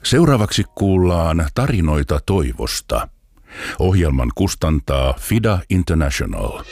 Seuraavaksi kuullaan tarinoita toivosta. Ohjelman kustantaa FIDA International.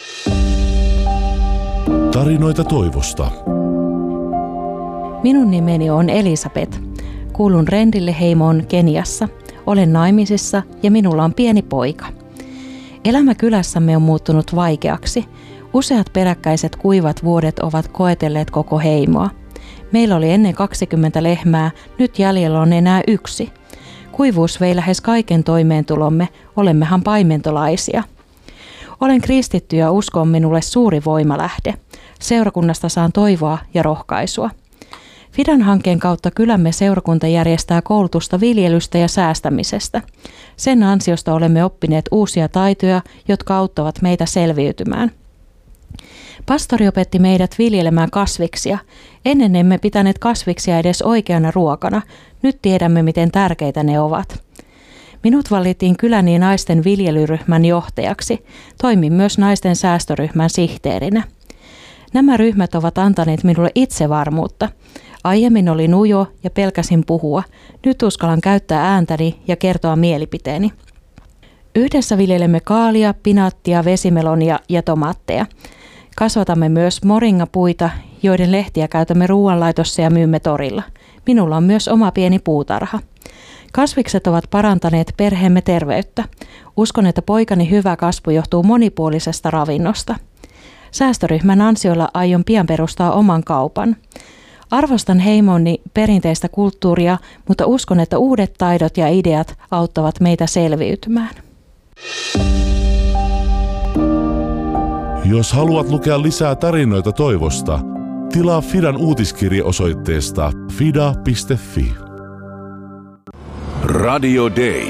Tarinoita toivosta. Minun nimeni on Elisabeth. Kuulun Rendille-heimoon Keniassa. Olen naimisissa ja minulla on pieni poika. Elämä kylässämme on muuttunut vaikeaksi. Useat peräkkäiset kuivat vuodet ovat koetelleet koko heimoa. Meillä oli ennen 20 lehmää, nyt jäljellä on enää 1. Kuivuus vei lähes kaiken toimeentulomme, olemmehan paimentolaisia. Olen kristitty ja usko on minulle suuri voimalähde. Seurakunnasta saan toivoa ja rohkaisua. FIDAn hankkeen kautta kylämme seurakunta järjestää koulutusta viljelystä ja säästämisestä. Sen ansiosta olemme oppineet uusia taitoja, jotka auttavat meitä selviytymään. Pastori opetti meidät viljelemään kasviksia. Ennen emme pitäneet kasviksia edes oikeana ruokana. Nyt tiedämme, miten tärkeitä ne ovat. Minut valittiin kyläni naisten viljelyryhmän johtajaksi. Toimin myös naisten säästöryhmän sihteerinä. Nämä ryhmät ovat antaneet minulle itsevarmuutta. Aiemmin olin ujo ja pelkäsin puhua. Nyt uskallan käyttää ääntäni ja kertoa mielipiteeni. Yhdessä viljelemme kaalia, pinaattia, vesimelonia ja tomaatteja. Kasvatamme myös moringapuita, joiden lehtiä käytämme ruoanlaitossa ja myymme torilla. Minulla on myös oma pieni puutarha. Kasvikset ovat parantaneet perheemme terveyttä. Uskon, että poikani hyvä kasvu johtuu monipuolisesta ravinnosta. Säästöryhmän ansioilla aion pian perustaa oman kaupan. Arvostan heimoni perinteistä kulttuuria, mutta uskon, että uudet taidot ja ideat auttavat meitä selviytymään. Jos haluat lukea lisää tarinoita toivosta, tilaa FIDAn uutiskirje osoitteesta fida.fi. Radio Day.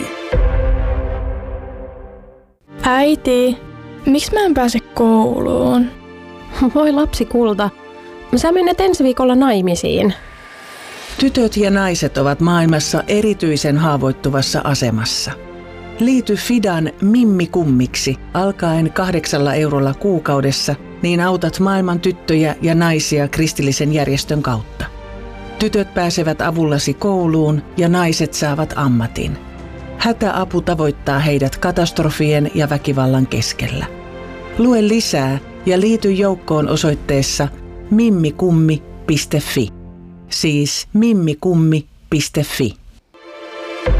Äiti, miksi mä en pääse kouluun? Voi lapsi kulta, sä menet ensi viikolla naimisiin. Tytöt ja naiset ovat maailmassa erityisen haavoittuvassa asemassa. Liity FIDAn Mimmi-kummiksi alkaen 8 eurolla kuukaudessa, niin autat maailman tyttöjä ja naisia kristillisen järjestön kautta. Tytöt pääsevät avullasi kouluun ja naiset saavat ammatin. Hätäapu tavoittaa heidät katastrofien ja väkivallan keskellä. Lue lisää ja liity joukkoon osoitteessa mimmikummi.fi. Siis mimmikummi.fi.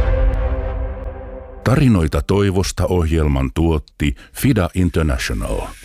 Tarinoita toivosta ohjelman tuotti FIDA International.